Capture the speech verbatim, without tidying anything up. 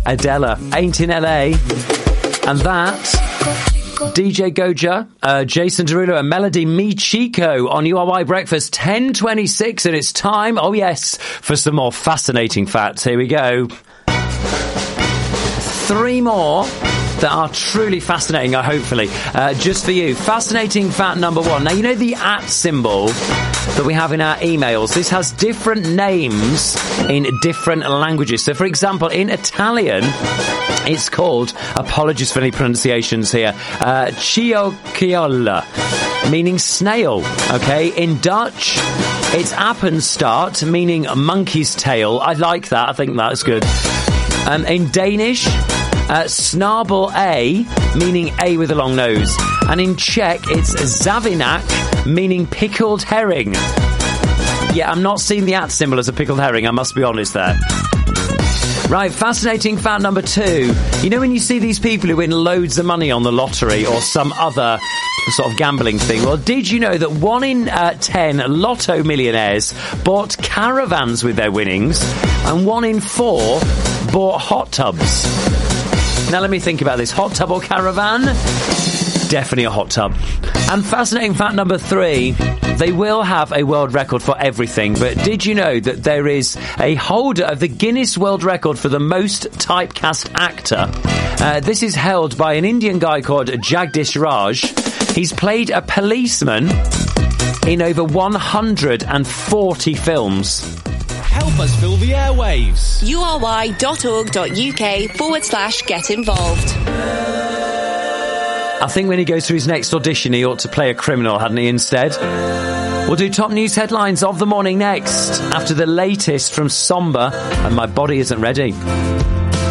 Adela ain't in L A. And that, D J Goja, uh, Jason Derulo and Melody Me Chico on U R Y Breakfast, ten twenty-six, and it's time, oh yes, for some more fascinating facts. Here we go. Three more that are truly fascinating, uh, hopefully, uh, just for you. Fascinating fact number one. Now, you know the at symbol that we have in our emails? This has different names in different languages. So, for example, in Italian, it's called, apologies for any pronunciations here, uh, ciocchiola, meaning snail, okay? In Dutch, it's appenstaart, meaning monkey's tail. I like that. I think that's good. Um, in Danish, Uh, snarble A, meaning A with a long nose. And in Czech, it's zavinak, meaning pickled herring. Yeah, I'm not seeing the at symbol as a pickled herring, I must be honest there. Right, fascinating fact number two. You know when you see these people who win loads of money on the lottery or some other sort of gambling thing? Well, did you know that one in uh, ten lotto millionaires bought caravans with their winnings and one in four bought hot tubs? Now, let me think about this. Hot tub or caravan? Definitely a hot tub. And fascinating fact number three, they will have a world record for everything, but did you know that there is a holder of the Guinness World Record for the most typecast actor? Uh, this is held by an Indian guy called Jagdish Raj. He's played a policeman in over one hundred forty films. Help us fill the airwaves. ury.org.uk forward slash get involved. I think when he goes through his next audition, he ought to play a criminal, hadn't he, instead? We'll do top news headlines of the morning next, after the latest from Somber and My Body Isn't Ready.